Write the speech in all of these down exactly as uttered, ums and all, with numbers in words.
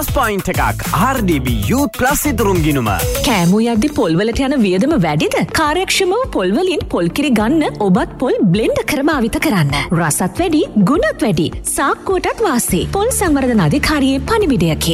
Point එකක්. R ඩී බී Youth Plus ඉදරුම් ගිණුම. කෑමෝ යද්දි පොල් වලට යන වියදම වැඩිද? කාර්යක්ෂමව පොල් වලින් පොල් කිරි ගන්න ඔබත් පොල් බ්ලෙන්ඩ් කර භාවිත කරන්න. රසත් වැඩි, ගුණත් වැඩි. සාක්කුවටත් වාසි. පොල් සංවර්ධන අධිකාරියේ පණිවිඩයකි.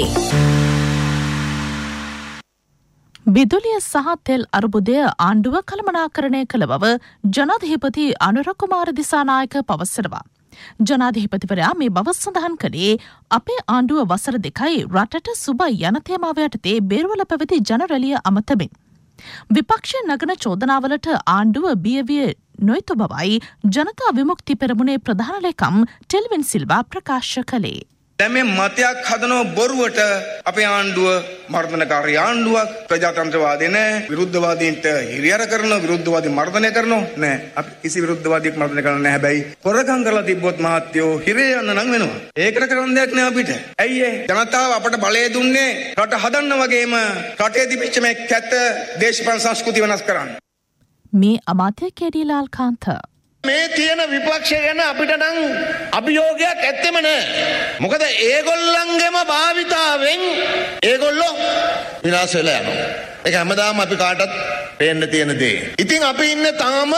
විදුලිය සහ තෙල් අර්බුදය ආණ්ඩුව කළමනාකරණය කළ බව ජනාධිපති අනුර කුමාර දිසානායක පවසනවා. ජනාධිපතිවරයා මේ බව සඳහන් කළේ අපේ ආණ්ඩුව වසර දෙකයි රටට සුබ යන තේමාව යටතේ බේරුවල පැවති ජනරැලිය අමතමින්. විපක්ෂ නගන චෝදනාවලට ආණ්ඩුව බියවිය නොයුතු බවයි ජනතා විමුක්ති පෙරමුණේ ප්‍රධාන ලේකම් ටෙල්වින් සිල්වා ප්‍රකාශ කළේ. දැන් මේ මතයක් හදන බොරුවට අපේ ආණ්ඩුව මර්ධනකාරී ආණ්ඩුවක් ප්‍රජාතන්ත්‍රවාදී නෑ විරුද්ධවාදීන්ට හිරියර කරන විරුද්ධවාදී මර්ධනය කරනවා නෑ අපි කිසි විරුද්ධවාදියෙක් මර්ධනය කරන්නේ නෑ හැබැයි පොරකම් කරලා තිබ්බොත් මහත්තයෝ හිරේ යන්න නම් වෙනවා ඒකට කරන්න දෙයක් නෑ අපිට ඇයි ඒ ජනතාව අපට බලය දුන්නේ රට හදන්න වගේම රටේ තිබිච්ච මේ කැත දේශපාලන සංස්කෘතිය වෙනස් කරන්න මේ අමාත්‍ය කේඩිලාල් කාන්ත මේ තියෙන විපක්ෂය ගැන අපිට නම් අභියෝගයක් ඇත්තෙම නෑ. මොකද ඒගොල්ලන්ගේම භාවිතාවෙන් ඒගොල්ලෝ විනාශ වෙලා යනවා. ඒක හැමදාම අපි කාටත් පේන්න තියෙන දේ. ඉතින් අපි ඉන්නේ තාම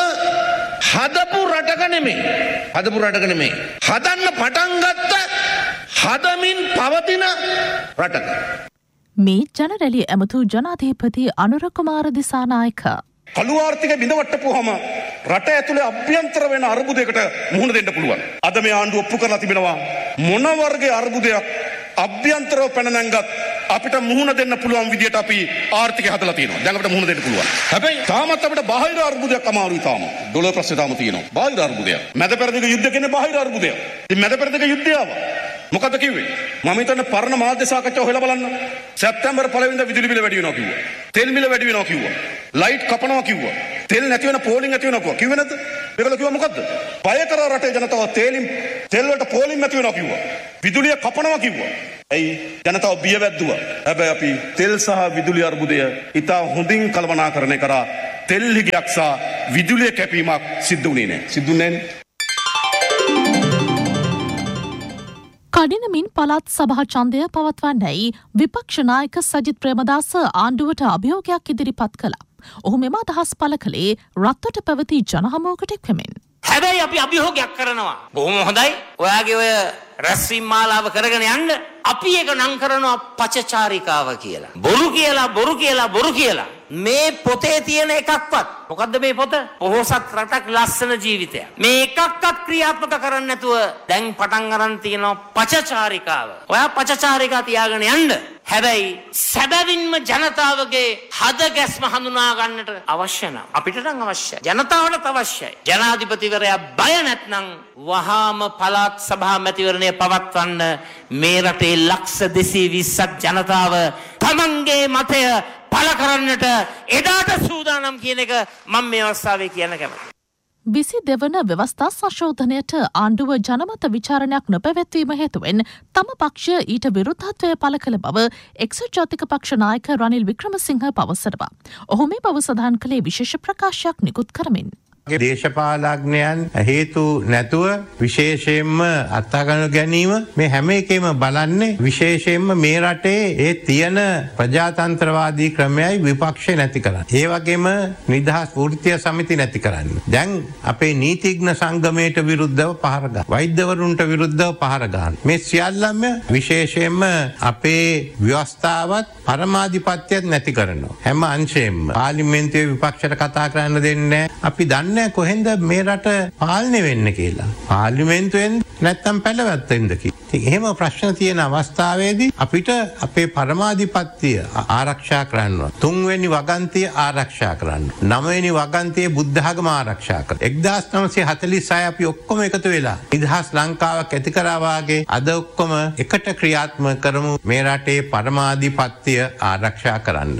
හදපු රටක නෙමෙයි. හදපු රටක නෙමෙයි. හදන්න පටන් ගත්ත හදමින් පවතින රටක. මේ ජනරැලිය ඇමතු ජනාධිපති අනුර කුමාර දිසානායක කළු ආර්ථික බිඳවට්ටපුවාම රට ඇතුලේ අභ්‍යන්තර වෙන අර්බුදයකට මුහුණ දෙන්න පුළුවන්. අද මේ ආණ්ඩුව ඔප්පු කරලා තිබෙනවා මොන වර්ගයේ අර්බුදයක් අභ්‍යන්තරව පැන නැංගත් අපිට මුහුණ දෙන්න පුළුවන් විදියට අපි ආර්ථිකය හදලා තියෙනවා. දැන් අපිට මුහුණ දෙන්න පුළුවන්. හැබැයි තාමත් අපිට බාහිර අර්බුදයක් අමාරුයි තාම. ඩොලර් ප්‍රශ්නේ තාම තියෙනවා. බාහිර අර්බුදයක්. මැද පෙරදිග යුද්ධ කියන්නේ බාහිර අර්බුදයක්. ඉතින් මැද පෙරදිග යුද්ධය ආවා. මොකද කිව්වේ? මම හිතන්නේ පරණ මාධ්‍ය සාකච්ඡාව හොයලා බලන්න. සැප්තැම්බර් පළවෙනිදා විදුලි බිල වැඩි වෙනවා කිව්වා. තෙල් බිල වැඩි වෙනවා කිව්වා. ලයිට් කපනවා කිව්වා. තෙල් නැති වෙන පෝලිං ඇති වෙනවා කිව්වා. කිව්වේ නැද්ද? ඒගොල්ලෝ කිව්වා මොකද්ද? බය කරා රටේ ජනතාව තෙලින් තෙල් වලට පෝලිං නැති වෙනවා කිව්වා. විදුලිය කපනවා කිව්වා. ඇයි ජනතාව බිය වැද්දුවා. හැබැයි අපි තෙල් සහ විදුලි අර්බුදය ඉතා හොඳින් කළමනාකරණය කරා. තෙල් හිගයක් සහ විදුලිය කැපීමක් සිද්ධ වුණේ නැහැ. සිද්ධුන්නේ නැහැ. කඩිනමින් පළාත් සභා ඡන්දය පවත්වන්නයි විපක්ෂ නායක සජිත් ප්‍රේමදාස ආණ්ඩුවට අභියෝගයක් ඉදිරිපත් කළා. ඔහු මෙම අදහස් පළ කළේ රත්තොට පැවති ජනහමුවකට එක්වමින්. හැබැයි අපි අභියෝගයක් කරනවා. බොහොම හොඳයි. ඔයාගේ ඔය රැස්වීම් මාලාව කරගෙන යන්න. අපි ඒක නම් කරනවා පචචාරිකාව කියලා. බොරු කියලා බොරු කියලා බොරු කියලා. මේ පොතේ තියෙන එකක්වත් මොකද්ද මේ පොත? පොහොසත් රටක් ලස්සන ජීවිතයක්. මේ එකක්වත් ක්‍රියාත්මක කරන්නේ නැතුව දැන් පටන් අරන් තියෙනවා පචචාරිකාව. ඔයා පචචාරිකා තියාගෙන යන්න. හැබැයි සැබවින්ම ජනතාවගේ හද ගැස්ම හඳුනා ගන්නට අවශ්‍ය නම් අපිට නම් අවශ්‍යයි. ජනතාවට අවශ්‍යයි. ජනාධිපතිවරයා බය නැත්නම් වහාම පළාත් සභා මැතිවරණය පවත්වන්න මේ රටේ ලක්ෂ දෙසිය විස්සක් ජනතාව තමන්ගේ මතය පළ කරන්නට එදාට සූදානම් කියන එක මම මේ අවස්ථාවේ කියන්න කැමතියි. විසි දෙවන ව්‍යවස්ථා සංශෝධනයට ආණ්ඩුව ජනමත විචාරණයක් නොපැවැත්වීම හේතුවෙන් තම පක්ෂය ඊට විරුද්ධත්වය පළ කළ බව එක්සත් ජාතික පක්ෂ නායක රනිල් වික්‍රමසිංහ පවසනවා. ඔහු මේ බව සඳහන් කළේ විශේෂ ප්‍රකාශයක් නිකුත් කරමින්. දේශපාලඥයන් හේතු නැතුව විශේෂයෙන්ම අත්හගන ගැනීම මේ හැම එකේම බලන්නේ විශේෂයෙන්ම මේ රටේ ඒ තියෙන ප්‍රජාතන්ත්‍රවාදී ක්‍රමයයි විපක්ෂය නැති කරන්න. ඒ වගේම නිදහස් වෘත්තීය සමිති නැති කරන්න. දැන් අපේ නීතිඥ සංගමයට විරුද්ධව පහර ගන්න. වෛද්‍යවරුන්ට විරුද්ධව පහර ගන්න. මේ සියල්ලම විශේෂයෙන්ම අපේ ව්‍යවස්ථාවත් පරමාධිපත්‍යයත් නැති කරනවා. හැම අංශයෙන්ම පාර්ලිමේන්තුවේ විපක්ෂයට කතා කරන්න දෙන්නේ නැහැ. අපි දන්නේ කොහෙන්ද මේ රට පාලනය වෙන්න කියලා. පාර්ලිමේන්තුවෙන් නැත්තම් පැලවැත්තෙන්ද කියලා. එහෙම ප්‍රශ්න තියෙන අවස්ථාවේදී අපිට අපේ පරමාධිපත්‍ය ආරක්ෂා කරන්න. තුන්වෙනි වගන්තිය ආරක්ෂා කරන්න. නවවෙනි වගන්තියේ බුද්ධ ආගම ආරක්ෂා කරන්න. එක්දාස් නවසිය හතළිස් හය අපි ඔක්කොම එකතු වෙලා නිදහස් ලංකාවක් ඇති කරා වාගේ අද ඔක්කොම එකට ක්‍රියාත්මක කරමු මේ රටේ පරමාධිපත්‍ය ආරක්ෂා කරන්න.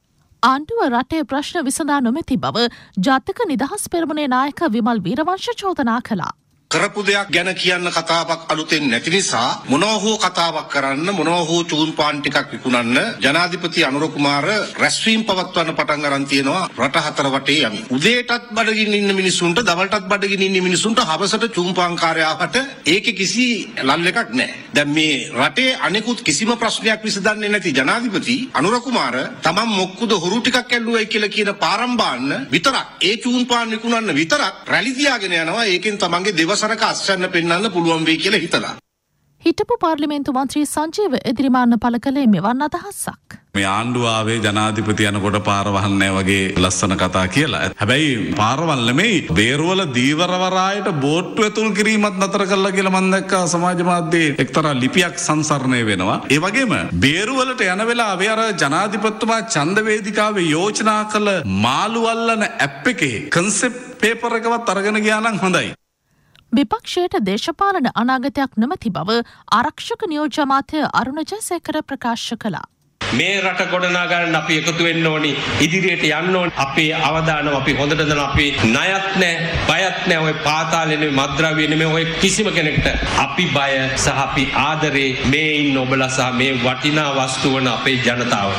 ආණ්ඩුව රටේ ප්‍රශ්න විසඳා නොමැති බව ජාතික නිදහස් පෙරමුණේ නායක විමල් වීරවංශ චෝදනා කළා. කරපු දෙයක් ගැන කියන්න කතාවක් අලුතෙන් නැති නිසා මොනවා හෝ කතාවක් කරන්න මොනවා හෝ චූන් පාන් ටිකක් විකුණන්න ජනාධිපති අනුර කුමාර රැස්වීම පවත්වන්න පටන් ගන්න තියෙනවා රට හතර වටේ යමි. උදේටත් බඩගින්න ඉන්න මිනිස්සුන්ට දවල්ටත් බඩගින්න ඉන්න මිනිස්සුන්ට හවසට චූන් පාන් කාර්යාවට ඒකේ කිසි ලල් එකක් නැහැ. දැන් මේ රටේ අනෙකුත් කිසිම ප්‍රශ්නයක් විසඳන්නේ නැති ජනාධිපති අනුර කුමාර තමන් මොක්කුද හුරු ටිකක් ඇල්ලුවයි කියලා කියන පාරම් බාන්න විතරක් ඒ චූන් පාන් විකුණන්න විතරක් රැලි තියාගෙන යනවා. ඒකෙන් තමන්ගේ දෙවසරක අස්සන්න පෙන්වන්න පුළුවන් වෙයි කියලා හිතලා. හිටපු පාර්ලිමේන්තු මන්ත්‍රී සංජීව එදිරිමාන්න පළ කළේ මෙවන් අදහසක්. මේ ආණ්ඩුව ආවේ ජනාධිපති යනකොට පාර වහන්නේ වගේ ලස්සන කතා කියලා. හැබැයි පාරවල් නෙමෙයි බේරුවල දීවරවරායට බෝට්ටු ඇතුල් කිරීමත් නතර කළා කියලා මම දැක්කා සමාජ මාධ්‍යයේ එක්තරා ලිපියක් සංසරණය වෙනවා. ඒ වගේම බේරුවලට යන වෙලාවේ අර ජනාධිපතිතුමා ඡන්ද වේදිකාවේ යෝජනා කළ මාළු අල්ලන ඇප් එකේ කන්සෙප්ට් පේපර් එකවත් අරගෙන ගියා නම් හොඳයි. විපක්ෂයට දේශපාලන අනාගතයක් නොමැති බව ආරක්ෂක නියෝජ්‍ය අමාත්‍ය අරුණ ජයසේකර ප්‍රකාශ කළා. මේ රට ගොඩනගා ගන්න අපි එකතු වෙන්න ඕනි, ඉදිරියට යන්න ඕනි. අපේ අවදානම අපි හොඳට දන්න අපි ණයත් නැහැ, බයත් නැහැ. ඔය පාතාලේ නෙමෙයි, මද්ද්‍රව්‍ය නෙමෙයි, ඔය කිසිම කෙනෙක්ට අපි බය සහ අපි ආදරේ මේ ඉන්න ඔබලා සහ මේ වටිනා වස්තු වන අපේ ජනතාව.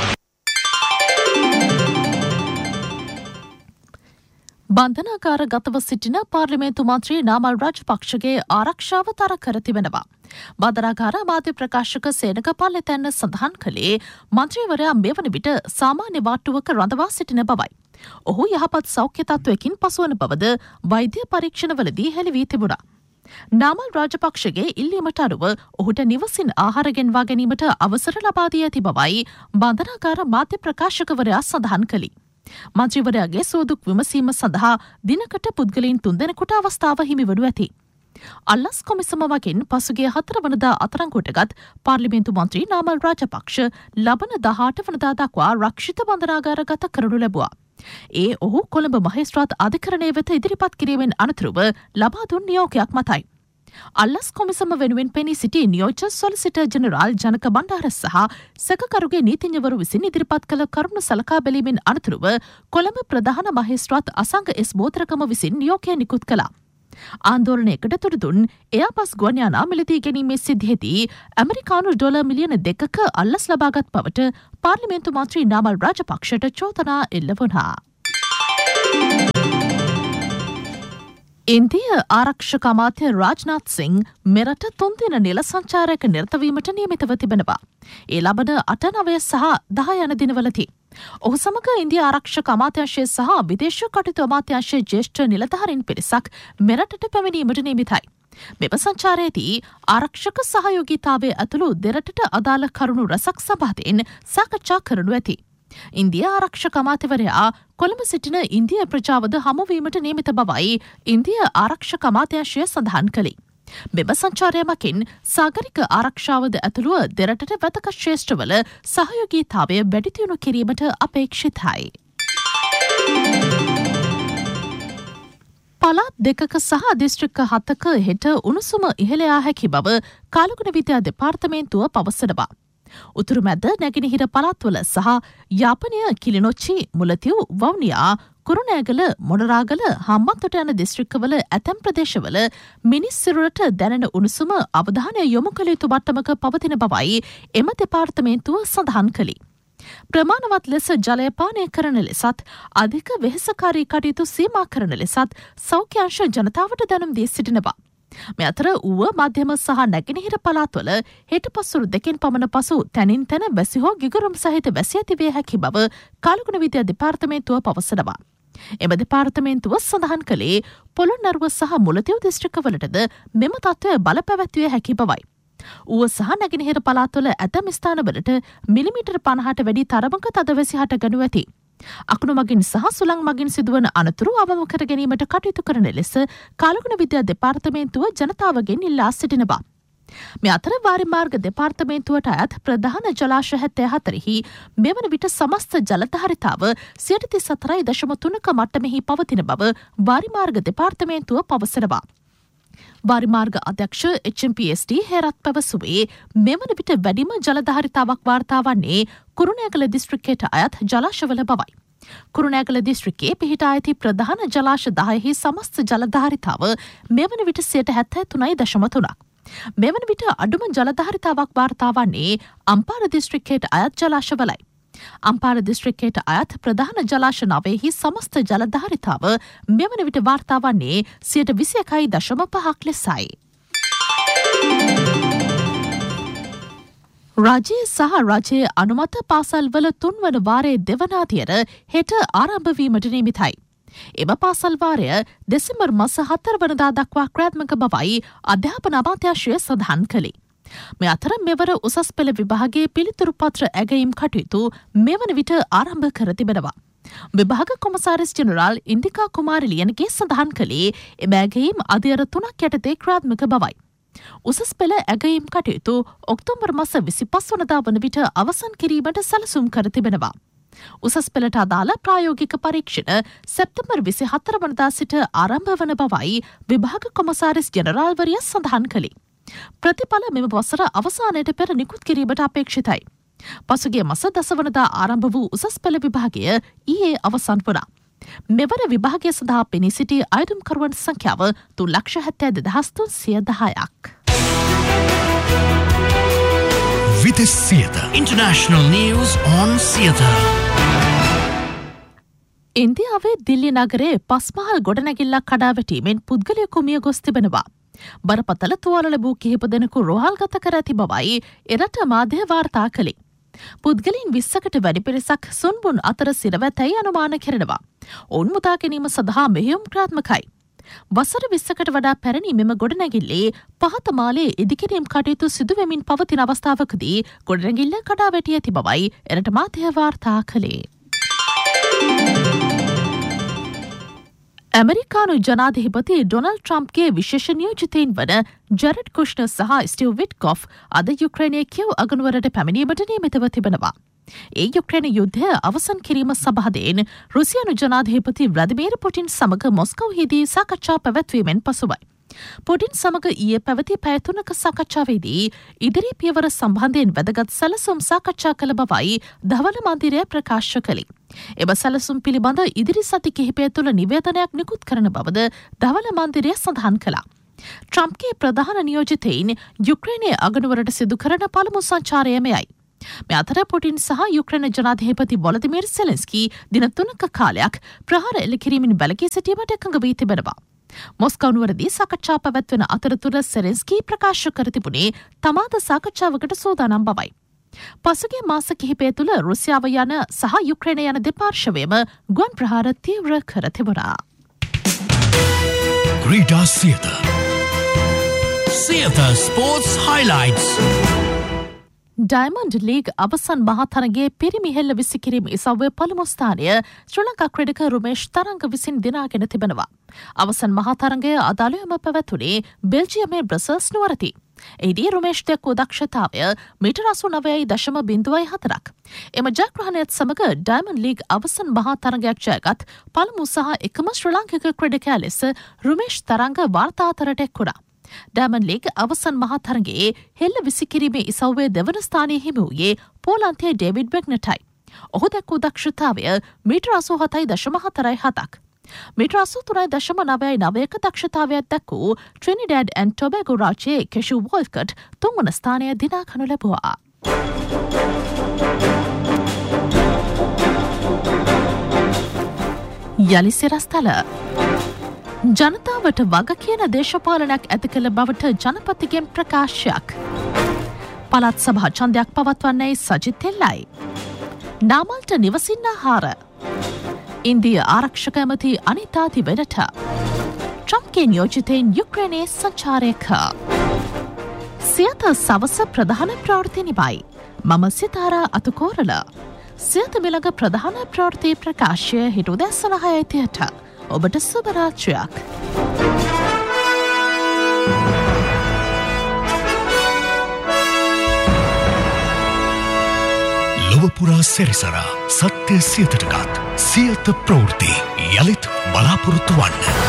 බන්ධනාගාර ගතව සිටින පාර්ලිමේන්තු මන්ත්‍රී නාමල් රාජපක්ෂගේ ආරක්ෂාව තර කර තිබෙනවා. බන්ධනාගාර අමාත්‍ය ප්‍රකාශක සේනක පල්ලෙතැන්න සඳහන් කළේ මන්ත්‍රීවරයා මෙවන විට සාමාන්‍ය වාට්ටුවක රඳවා සිටින බවයි. ඔහු යහපත් සෞඛ්‍ය තත්ත්වයකින් පසුවන බවද වෛද්‍ය පරීක්ෂණවලදී හෙළි වී තිබුණා. නාමල් රාජපක්ෂගේ ඉල්ලීමට අනුව ඔහුට නිවසින් ආහාර ගෙන්වා ගැනීමට අවසර ලබා දී ඇති බවයි බන්ධනාගාර මාධ්‍ය ප්‍රකාශකවරයා සඳහන් කළේ. මන්ත්‍රීවරයාගේ සෝදුක් විමසීම සඳහා දිනකට පුද්ගලයන් තුන්දෙනෙකුට අවස්ථාව හිමිවනු ඇති. අල්ලස් කොමිසම වගෙන් පසුගිය හතර වනදා අත්අඩංගුවටගත් පාර්ලිමේන්තු මන්ත්‍රී නාමල් රාජපක්ෂ ලබන දහඅට වනදා දක්වා රක්ෂිත බන්ධනාගාරගත කරනු ලැබුවා. ඒ ඔහු කොළඹ මහේස්ත්‍රාත් අධිකරණය වෙත ඉදිරිපත් කිරීමෙන් අනතුරුව ලබා දුන් නියෝගයක් මතයි. අල්ලස් කොමිසම වෙනුවෙන් පෙනී සිටි නියෝජ්‍ය සොලිසිටර් ජෙනරාල් ජනක බණ්ඩාර සහ සැකකරුගේ නීතිඥවරු විසින් ඉදිරිපත් කළ කරුණු සලකා බැලීමෙන් අනතුරුව කොළඹ ප්‍රධාන මහේස්ත්‍රාත් අසංග එස් බෝතරකම විසින් නියෝගය නිකුත් කළා. ආන්දෝලනයකට තුඩු දුන් එයාපස් ගුවන් යානා මිලදී ගැනීමේ සිද්ධියේදී ඇමරිකානු ඩොලර් මිලියන දෙකක අල්ලස් ලබාගත් බවට පාර්ලිමේන්තු මන්ත්‍රී නාමල් රාජපක්ෂට චෝදනා එල්ල වුණා. ඉන්දිය ආරක්ෂක අමාත්‍ය රාජ්නාත් සිං මෙරට තුන්දින නිල සංචාරයක නිරතවීමට නියමිතව තිබෙනවා. ඒ ලබන අට නවය සහ දහ යන දිනවලදී. ඔහු සමග ඉන්දිය ආරක්ෂක අමාත්‍යංශය සහ විදේශ කටයුතු අමාත්‍යංශයේ ජ්‍යෙෂ්ඨ නිලධාරීන් පිරිසක් මෙරටට පැමිණීමට නියමිතයි. මෙම සංචාරයේදී ආරක්ෂක සහයෝගීතාවය ඇතුළු දෙරටට අදාළ කරුණු රැසක් සභාවෙන් සාකච්ඡා කරනු ඇති. ඉන්දිය ආරක්ෂක අමාත්‍යවරයා කොළඹ සිටින ඉන්දිය ප්‍රජාවද හමුවීමට නියමිත බවයි ඉන්දිය ආරක්ෂක අමාත්‍යංශය සඳහන් කළේ. මෙම සංචාරය මකින් සාගරික ආරක්ෂාවද ඇතුළුව දෙරටට වැදගත් ශ්‍රේෂ්ඨවල සහයෝගීතාවය වැඩි දියුණු කිරීමට අපේක්ෂිතයි. පළාත් දෙකක සහ දිස්ත්‍රික්ක හතක හෙට උණුසුම ඉහළ යා හැකි බව කාලගුණ විද්‍යා දෙපාර්තමේන්තුව පවසනවා. උතුරු මැද නැගෙනහිර පළාත්වල සහ යාපනය කිලිනොච්චි මුලතිව් වවුනියා කුරුණෑගල මොනරාගල හම්බන්තොට යන දිස්ත්‍රික්කවල ඇතැම් ප්‍රදේශවල මිනිස් සිරුරට දැනෙන උණුසුම අවධානය යොමු කළ යුතු මට්ටමක පවතින බවයි එම දෙපාර්තමේන්තුව සඳහන් කළේ. ප්‍රමාණවත් ලෙස ජලය පානය කරන ලෙසත් අධික වෙහෙසකාරී කටයුතු සීමා කරන ලෙසත් සෞඛ්‍යංශ ජනතාවට දැනුම් දී සිටිනවා. මේ අතර ඌව මධ්‍යම සහ නැගෙනහිර පළාත්වල හෙට පසුරු දෙකෙන් පමණ පසු තැනින් තැන වැසි හෝ ගිගුරුම් සහිත වැසි ඇති විය හැකි බව කාලගුණ විද්‍යා දෙපාර්තමේන්තුව පවසනවා. එම දෙපාර්තමේන්තුව සඳහන් කළේ පොළොන්නරුව සහ මුලතිව් දිස්ත්‍රික්කවලටද මෙම තත්ත්වය බලපැවැත්විය හැකි බවයි. ඌව සහ නැගෙනහිර පළාත්වල ඇතැම් ස්ථානවලට මිලිමීටර් පනහට වැඩි තරමක තදවැසි හට ගනු ඇති. අකුණු මගින් සහ සුළං මගින් සිදුවන අනතුරු අවම කර ගැනීමට කටයුතු කරන ලෙස කාලගුණ විද්‍යා දෙපාර්තමේන්තුව ජනතාවගෙන් ඉල්ලා සිටිනවා. මේ අතර වාරිමාර්ග දෙපාර්තමේන්තුවට අයත් ප්‍රධාන ජලාශය හැත්තෑ හතරෙහි මෙවන විට සමස්ත ජලධාරිතාව සියයට තිස් හතරයි දශම තුනක මට්ටමෙහි පවතින බව වාරිමාර්ග දෙපාර්තමේන්තුව පවසනවා. වාරිමාර්ග අධ්‍යක්ෂ එච් එම් පී එස් ඩී හේරත් පැවසුවේ මෙවන විට වැඩිම ජලධාරිතාවක් වාර්තා වන්නේ කුරුණෑගල දිස්ත්‍රික්කයට අයත් ජලාශවල බවයි. කුරුණෑගල දිස්ත්‍රික්කයේ පිහිටා ඇති ප්‍රධාන ජලාශ දහයෙහි සමස්ත ජලධාරිතාව මෙවන විට සියයට හැත්තෑ තුනයි දශම තුනක්. මෙවන විට අඩුම ජලධාරිතාවක් වාර්තා වන්නේ අම්පාර දිස්ත්‍රික්කයට අයත් ජලාශවලයි. අම්පාර දිස්ත්‍රික්කයට අයත් ප්‍රධාන ජලාශ නවයෙහි සමස්ත ජලධාරිතාව මෙවන විට වාර්තා වන්නේ සියයට විසි එකයි දශම පහක් ලෙසයි. රජයේ සහ රජයේ අනුමත පාසල්වල තුන්වන වාරයේ දෙවන අදියර හෙට ආරම්භ වීමට නියමිතයි. එම පාසල් වාරය දෙසැම්බර් මාස හතර වනදා දක්වා ක්‍රියාත්මක බවයි අධ්‍යාපන අමාත්‍යාංශය සඳහන් කළේ. මේ අතර මෙවර උසස් පෙළ විභාගයේ පිළිතුරු පත්‍ර ඇගයීම් කටයුතු මෙවන විට ආරම්භ කර තිබෙනවා. විභාග කොමසාරිස් ජෙනරාල් ඉන්දිකා කුමාර ලියනගේ සඳහන් කළේ එම ඇගයීම් අදියර තුනක් යටතේ ක්‍රියාත්මක බවයි. උසස් පෙළ ඇගයීම් කටයුතු ඔක්තෝබර් මාස විසිපස් වනදා වන විට අවසන් කිරීමට සැලසුම් කර තිබෙනවා. උසස් පෙළට අදාළ ප්‍රායෝගික පරීක්ෂණ සැප්තැම්බර් විසි හතර වනදා සිට ආරම්භ වන බවයි විභාග කොමසාරිස් ජෙනරාල්වරිය සඳහන් කළේ. ප්‍රතිඵල මෙම වසර අවසානයට පෙර නිකුත් කිරීමට අපේක්ෂිතයි. පසුගිය මස දසවනදා ආරම්භ වූ උසස් පෙළ විභාගය ඊයේ අවසන් වුණා. මෙවර විභාගය සඳහා පෙනී සිටි අයදුම්කරුවන් සංඛ්‍යාව තුන් ලක්ෂ හැත්තෑ දෙදහස් තුන්සිය දහයක්. Vitis Theatre. International news on theatre. ඉන්දියාවේ දිල්ලි නගරයේ පස්මහල් ගොඩනැගිල්ලක් කඩා වැටීමෙන් පුද්ගලයෙකු මිය ගොස් තිබෙනවා. බරපතල තුවාල ලැබූ කිහිප දෙනෙකු රෝහල්ගත කර ඇති බවයි එරට මාධ්‍ය වාර්තා කළේ. පුද්ගලයන් විස්සකට වැඩි පිරිසක් සුන්බුන් අතර සිරවැතැයි අනුමාන කෙරෙනවා. ඔවුන් මුදා ගැනීම සඳහා මෙහෙයුම් ක්‍රියාත්මකයි. වසර විස්සකට වඩා පැරණි මෙම ගොඩනැගිල්ලේ පහත මාලේ ඉදිකිරීම් කටයුතු සිදුවෙමින් පවතින අවස්ථාවකදී ගොඩනැගිල්ල කඩා වැටී ඇති බවයි එරට මාධ්‍ය වාර්තා කළේ. ඇමරිකානු ජනාධිපති ඩොනල්ඩ් ට්‍රම්ප්ගේ විශේෂ නියෝජිතයින් වන ජැරඩ් කුෂ්නර් සහ ස්ටිව් විට්කොෆ් අද යුක්‍රේනයේ කියව් අගනුවරට පැමිණීමට නියමිතව තිබෙනවා. ඒ යුක්‍රේන යුද්ධය අවසන් කිරීම සභාදයෙන් රුසියානු ජනාධිපති ව්ලාදිමීර් පුටින් සමග මොස්කෝහිදී සාකච්ඡා පැවැත්වීමෙන් පසුවයි. පුටින් සමග ඊයේ පැවති පැය තුනක සාකච්ඡාවේදී ඉදිරි පියවර සම්බන්ධයෙන් වැදගත් සැලසුම් සාකච්ඡා කළ බවයි ධවල මන්දිරය ප්‍රකාශ කළේ. එම සැලසුම් පිළිබඳ ඉදිරි සති කිහිපය තුළ නිවේදනයක් නිකුත් කරන බවද ධවල මන්දිරය සඳහන් කළා. ට්‍රම්ප්ගේ ප්‍රධාන නියෝජිතයින් යුක්‍රේනයේ අගනුවරට සිදු කරන පළමු සංචාරය මෙයයි. මේ අතර පුටින් සහ යුක්‍රේන ජනාධිපති වොලදිමීර් සෙලෙන්ස්කී දින තුනක කාලයක් ප්‍රහාර එල්ල කිරීමෙන් වැළකී සිටීමට එකඟ වී තිබෙනවා. මොස්කෝ නුවරදී සාකච්ඡා පැවැත්වෙන අතරතුර සෙලෙන්ස්කී ප්‍රකාශ කර තිබුණේ තමාද සාකච්ඡාවකට සූදානම් බවයි. පසුගිය මාස කිහිපය තුළ රුසියාව යන සහ යුක්‍රේන යන දෙපාර්ශවයම ගුවන් ප්‍රහාර තීව්‍ර කර තිබුණා. Krita Theatre. Theatre Sports Highlights. Diamond league අවසන් මහතරගේ පිරිමිහෙල්ල විසිකිරීම ඉසව්වේ පළමු ස්ථානය ශ්‍රී ලංකා ක්‍රීඩක රුමේෂ් තරංග විසින් දිනාගෙන තිබෙනවා. අවසන් මහතරගය අදාළවම පැවැතුනේ බෙල්ජියමේ බ්‍රසල්ස් නුවරදී. එහිදී රුමේෂ් දැක්වූ දක්ෂතාවය මීටර් අසූනවයයි දශම බිංදුවයි හතරක්. එම ජයග්‍රහණයත් සමග ඩයමන්ඩ් ලීග් අවසන් මහතරගයක් ජයගත් පළමු සහ එකම ශ්‍රී ලාංකික ක්‍රීඩකයා ලෙස රුමේෂ් තරංග වාර්තා අතරට එක් වුණා. ඩයමන්ඩ් ලීග් අවසන් මහතරගයේ හෙල්ල විසිකිරීමේ ඉසව්වේ දෙවන ස්ථානය හිමි වූයේ පෝලන්තයේ ඩේවිඩ් වෙග්නටයි. ඔහු දැක්වූ දක්ෂතාවය මීටර් අසූ හතයි දශම හතරයි හතක්. මීටර් අසූ තුනයි දශම නවයයි නවයක දක්ෂතාවයක් දැක්වූ ට්‍රිනිඩැඩ් ඇන්ඩ් ටොබැගෝ රාජ්‍යයේ කෙෂු වොල්කට් තුන්වන ස්ථානය දිනා ගනු ලැබුවා. යලි සිරස්තල ජනතාවට වග කියන දේශපාලනයක් ඇති කළ බවට ජනපතිගෙන් ප්‍රකාශයක්. පළාත් සභා ඡන්දයක් පවත්වන්නේ සජිත් එල්ලයි. නාමල්ට නිවසින්න ආහාර. ඉන්දිය ආරක්ෂක ඇමති අනිතා තිබෙනට. ට්‍රම්ප්ගේ නියෝජිතයින් යුක්‍රේනයේ සංචාරයක. සියත සවස ප්‍රධාන ප්‍රවෘත්ති නිබයි. මම සිතාරා අතුකෝරල. සියත මිළඟ ප්‍රධාන ප්‍රවෘත්ති ප්‍රකාශය හිටු දැස්සන හයයිතියට. ඔබට සුබරාත්‍රයක්. ලොවපුරා සැරිසරා සත්‍ය සියතටගත් සියත ප්‍රවෘත්ති යළිත් බලාපොරොත්තු වන්න.